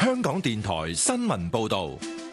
香港電台新聞報道。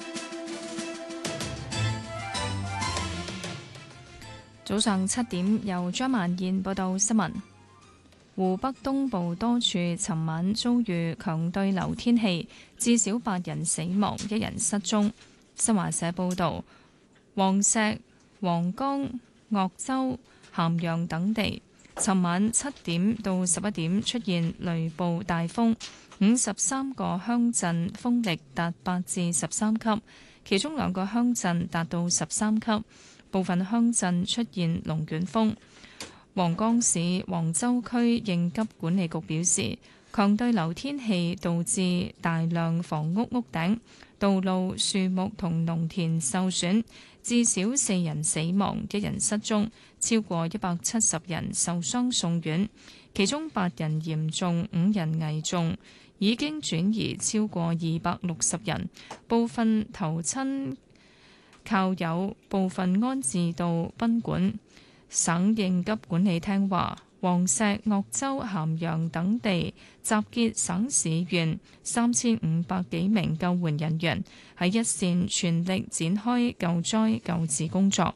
早上7點，由張萬燕報道新聞。湖北東部多處尋晚遭遇強對流天氣，至少8人死亡，1人失蹤。新華社報道，黃石、黃岡、鄂州、咸陽等地尋晚7點到11點出現雷暴大風，53個鄉鎮風力達8至13級，其中2個鄉鎮達到13級，部分鄉鎮出現龍捲風。黃岡市黃州區應急管理局表示，強對流天氣導致大量房屋屋頂、道路、樹木同農田受損，至少4人死亡，1人失蹤，超過170人受傷送院，其中8人嚴重，5人危重，已經轉移超過260人，部分投親靠友，部分安置到賓館。省應急管理廳話，黃石、鄂州、咸陽等地集結省市縣3500幾名救援人員，喺一線全力展開救災救治工作。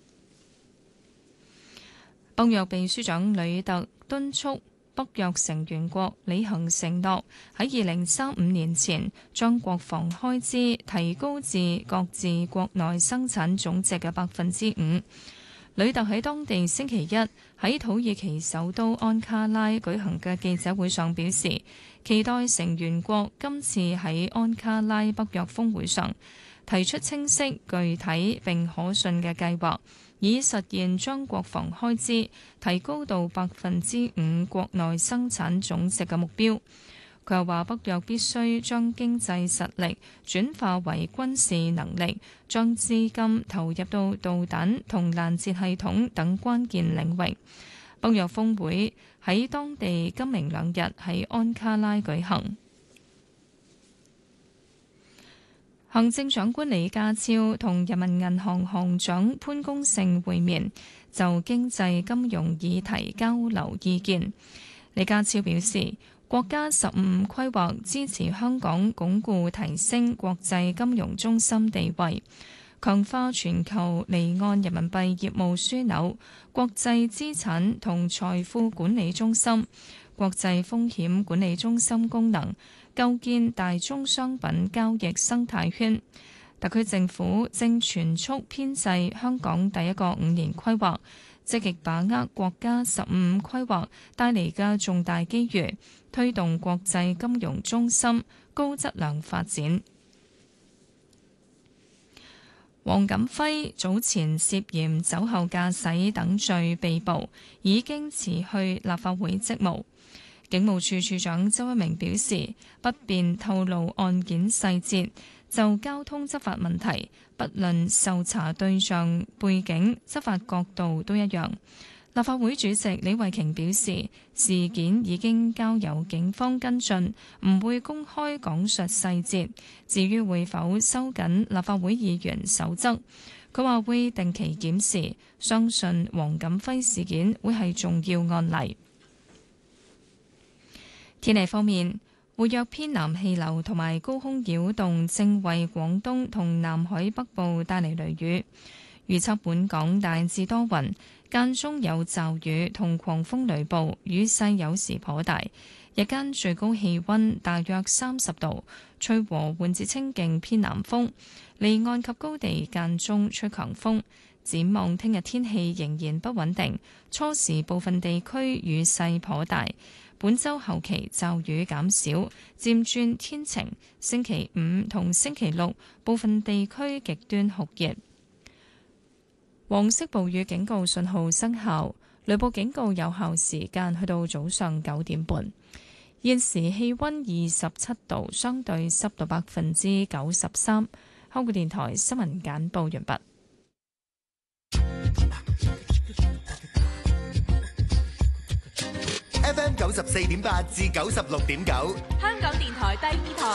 北約秘書長呂特敦促北約成員國履行承諾，喺2035年前將國防開支提高至各自國內生產總值嘅5%。呂特喺當地星期一喺土耳其首都安卡拉舉行嘅記者會上表示，期待成員國今次喺安卡拉北約峰會上提出清晰、具體並可信嘅計劃，以實現將國防開支提高到5%國內生產總值嘅目標。佢又話，北約必須將經濟實力轉化為軍事能力，將資金投入到導彈同攔截系統等關鍵領域。北約峰會喺當地今明兩日喺安卡拉舉行。行政長官李家超同人民銀行行長潘功勝會面，就經濟金融議題交流意見。李家超表示，國家15規劃支持香港鞏固提升國際金融中心地位，強化全球離岸人民幣業務樞紐、國際資產同財富管理中心、國際風險管理中心功能，構建大宗商品交易生態圈。特區政府正全速編製香港第一個5年規劃，積極把握國家15規劃帶嚟嘅重大機遇，推動國際金融中心高質量發展。黃錦輝早前涉嫌酒後駕駛等罪被捕，已經辭去立法會職務。警務處處長周一鳴表示，不便透露案件細節，就交通執法問題，不論受查對象背景、執法角度都一樣。立法會主席李慧瓊表示，事件已經交由警方跟進，唔會公開講述細節。至於會否收緊立法會議員守則，佢話會定期檢視，相信黃錦輝事件會係重要案例。天氣方面，活躍偏南氣流同埋高空擾動正為廣東同南海北部帶嚟雷雨。預測本港大致多雲，間中有驟雨同狂風雷暴，雨勢有時頗大。日間最高氣溫大約30度，吹和緩至清勁偏南風，離岸及高地間中吹強風。展望聽日天氣仍然不穩定，初時部分地區雨勢頗大。本週後期驟雨減少，漸轉天晴。星期5同星期6部分地區極端酷熱。黃色暴雨警告信號生效，雷暴警告有效時間去到早上9點半。現時氣溫27度，相對濕度93%。香港電台新聞簡報完畢。 FM 94.8至96.9， 香港電台第2台。